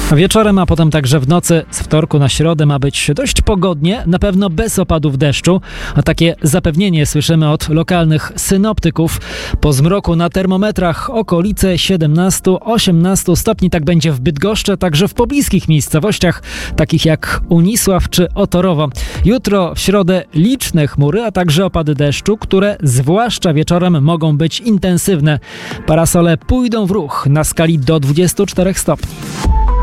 Wieczorem, a potem także w nocy z wtorku na środę ma być dość pogodnie, na pewno bez opadów deszczu. A takie zapewnienie słyszymy od lokalnych synoptyków. Po zmroku na termometrach okolice 17-18 stopni, tak będzie w Bydgoszczy, także w pobliskich miejscowościach, takich jak Unisław czy Otorowo. Jutro w środę liczne chmury, a także opady deszczu, które zwłaszcza wieczorem mogą być intensywne. Parasole pójdą w ruch na skali do 24 stopni.